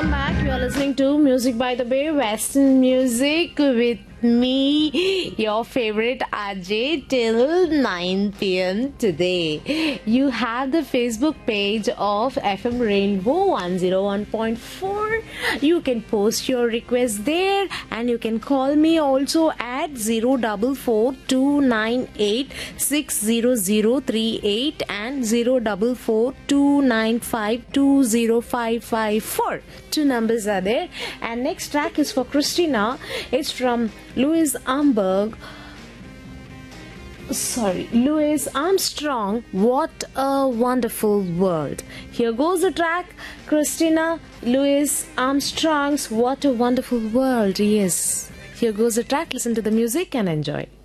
welcome back. You are listening to Music by the Bay, Western music with me, your favorite RJ, till 9 p.m. today. You have the Facebook page of FM Rainbow 101.4. You can post your request there, and you can call me also at 044-298-60038 and 044-295-20554. Two numbers are there. And next track is for Christina. It's from Louis Armstrong. What a Wonderful World. Here goes the track, Christina, Louis Armstrong's What a Wonderful World. Yes, here goes the track. Listen to the music and enjoy.